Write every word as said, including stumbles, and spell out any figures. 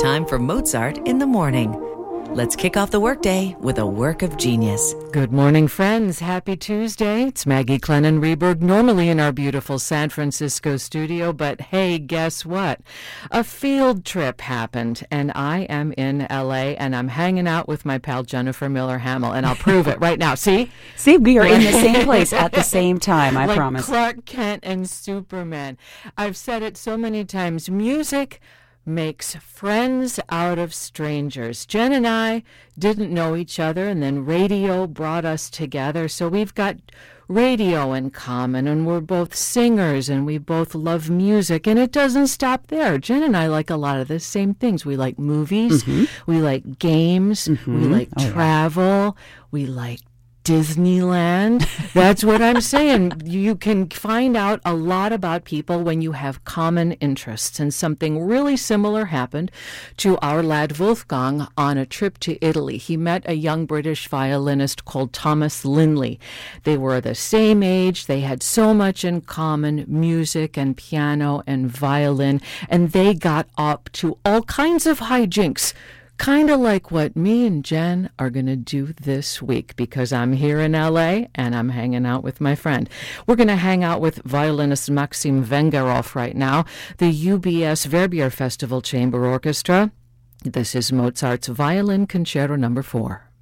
time for Mozart in the morning. Let's kick off the workday with a work of genius. Good morning, friends. Happy Tuesday. It's Maggie Clennon Reberg, normally in our beautiful San Francisco studio, but hey, guess what? A field trip happened, and I am in L A, and I'm hanging out with my pal Jennifer Miller Hamill, and I'll prove it right now. See? See, we are in the same place at the same time, I like promise. Clark Kent and Superman. I've said it so many times. Music makes friends out of strangers. Jen and I didn't know each other, and then radio brought us together. So we've got radio in common, and we're both singers, and we both love music, and it doesn't stop there. Jen and I like a lot of the same things. We like movies, Mm-hmm. we like games, Mm-hmm. we like Oh, yeah. travel, we like Disneyland. That's what I'm saying. You can find out a lot about people when you have common interests. And something really similar happened to our lad Wolfgang on a trip to Italy. He met a young British violinist called Thomas Linley. They were the same age. They had so much in common, music and piano and violin. And they got up to all kinds of hijinks. Kind of like what me and Jen are going to do this week, because I'm here in L A and I'm hanging out with my friend. We're going to hang out with violinist Maxim Vengerov right now, the U B S Verbier Festival Chamber Orchestra. This is Mozart's Violin Concerto Number Four.